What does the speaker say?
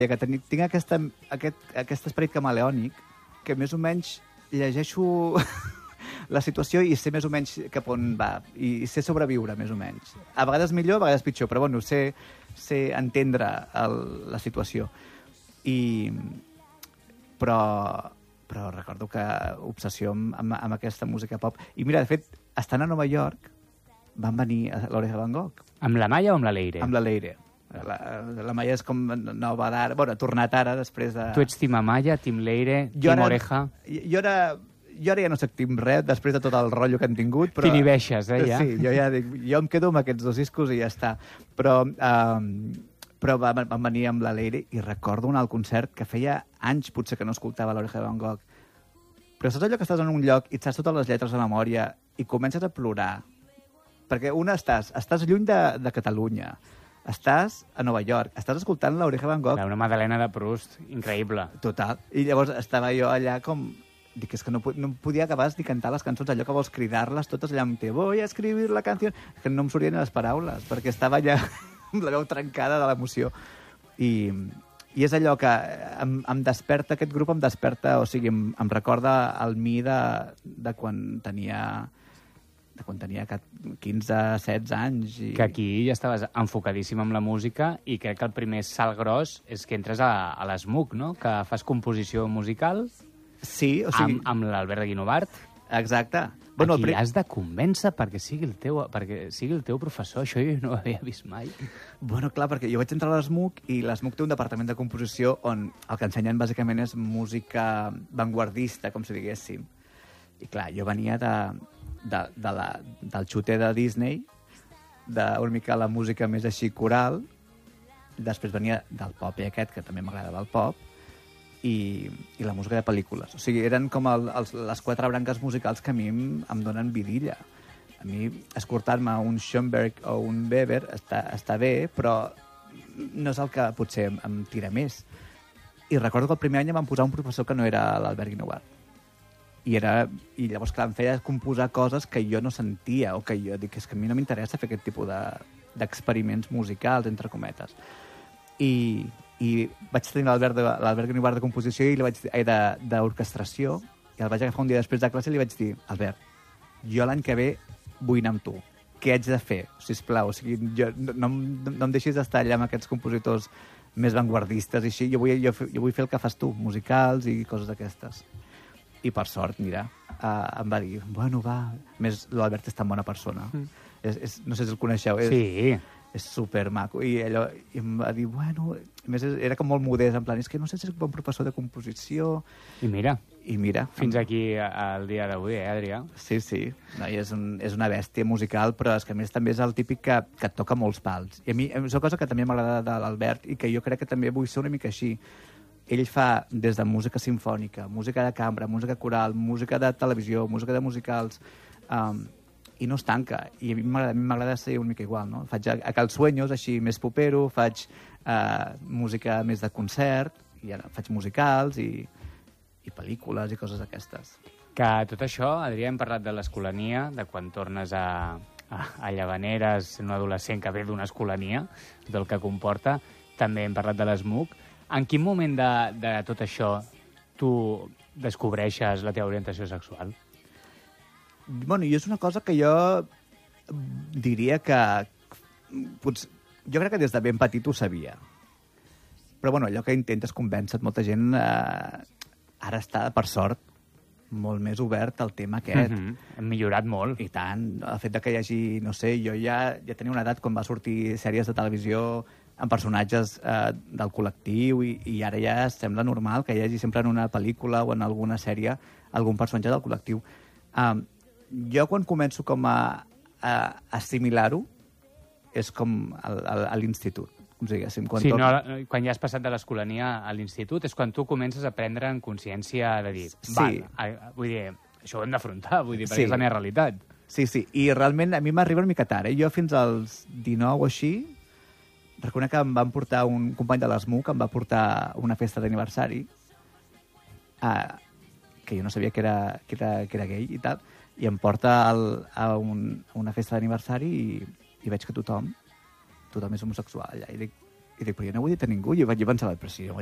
que tinc aquest esperit camaleònic que més o menys llegeixo la situació i sé més o menys cap on va i sé sobreviure, més o menys. A vegades millor, a vegades pitjor, però bueno, sé entendre la situació. Però recordo que obsessió amb aquesta música pop. I mira, de fet, estant a Nova York, van venir a l'Oreja Van Gogh. Amb la Maya o amb la Leire? Amb la Leire. La Maya és com nova d'ara, bueno, ha tornat ara després de... Tu ets Team Amaya, Team Leire, Team Oreja... Jo ara ja no soc Team res, després de tot el rotllo que han tingut, però... T'inhibeixes, ja? Sí, jo ja dic, jo em quedo amb aquests dos discos i ja està. Però van venir amb la Leire i recordo el concert que feia anys potser que no escoltava l'Oreja de Van Gogh. Però saps allò que estàs en un lloc i et saps totes les lletres de memòria i comences a plorar? Perquè estàs lluny de Catalunya, estàs a Nova York, estàs escoltant l'Oreja Van Gogh... Una Madalena de Proust, increïble. Total. I llavors estava jo allà com... Dic, és que no podia acabar ni cantar les cançons, allò que vols cridar-les totes allà amb te voy a escribir la canció... Que no em sortien les paraules, perquè estava allà amb la veu trencada de l'emoció. I és allò que em desperta, aquest grup em desperta, o sigui, em recorda el mi de quan tenia 15, 16 anys. Que aquí ja estaves enfocadíssim amb la música i crec que el primer salt gros és que entres a l'SMUC, no? Que fas composició musical... Sí, o sigui... Amb l'Albert Guinovart. Exacte. Bueno, aquí has de convèncer perquè sigui el teu professor. Això jo no ho havia vist mai. Bueno, clar, perquè jo vaig entrar a l'SMUC i l'SMUC té un departament de composició on el que ensenyen bàsicament és música vanguardista, com si diguéssim. I clar, jo venia del xuter de Disney, d'una mica la música més així coral, després venia del pop i aquest, que també m'agradava el pop, i la música de pel·lícules. O sigui, eren com les quatre branques musicals que a mi em donen vidilla. A mi, escoltar-me un Schoenberg o un Weber està bé, però no és el que potser em tira més. I recordo que el primer any em van posar un professor que no era l'Albert Guinovart. I llavors, clar, em feia composar coses que jo no sentia, o que jo dic, és que a mi no m'interessa fer aquest tipus d'experiments musicals, entre cometes. I vaig tenir l'Albert Guinovart de composició i d'orquestració, i el vaig agafar un dia després de classe i li vaig dir, Albert, jo l'any que ve vull anar amb tu. Què haig de fer, sisplau? O sigui, no em deixis d'estar allà amb aquests compositors més vanguardistes i així. Jo vull fer el que fas tu, musicals i coses d'aquestes. I per sort, mira, em va dir, bueno, va... A més, l'Albert és tan bona persona. No sé si el coneixeu. Sí. És supermaco. I em va dir, bueno... A més, era com molt modest, en plan, és que no sé si és un bon professor de composició... I mira. Fins aquí al dia d'avui, Adrià? Sí. No, és una bèstia musical, però és que a més també és el típic que et toca molts pals. I a mi és una cosa que també m'agrada de l'Albert i que jo crec que també vull ser una mica així. Ell fa des de música simfònica, música de cambra, música coral, música de televisió, música de musicals... I no es tanca. I a mi m'agrada ser una mica igual, no? Faig a Cal Sueños, així, més popero, faig música més de concert, i ara faig musicals i pel·lícules i coses d'aquestes. Que tot això, Adrià, hem parlat de l'escolania, de quan tornes a Llavaneres, un adolescent que ve d'una escolania, del que comporta. També hem parlat de l'SMUC. En quin moment de tot això tu descobreixes la teva orientació sexual? Bueno, i és una cosa que jo diria que... Jo crec que des de ben petit ho sabia. Però, bueno, allò que intentes convèncer molta gent ara està, per sort, molt més obert al tema aquest. Hem millorat molt. I tant. El fet de que hi hagi, no sé, jo ja tenia una edat quan va sortir sèries de televisió amb personatges del col·lectiu i ara ja sembla normal que hi hagi sempre en una pel·lícula o en alguna sèrie algun personatge del col·lectiu. Jo quan començo com a assimilar-ho és com a l'institut, com si diguéssim. Quan ja has passat de l'escolania a l'institut és quan tu comences a prendre en consciència de dir, vull dir, això ho hem d'afrontar, perquè és la meva realitat. Sí, i realment a mi m'arriba una mica tard. Jo fins als 19 o així, reconec que em van portar un company de l'SMUC, em va portar una festa d'aniversari, que jo no sabia que era gay i tal, i em porta a una festa d'aniversari i veig que tothom és homosexual allà. I I dic, però jo no ho he dit a ningú. Jo pensava, però si jo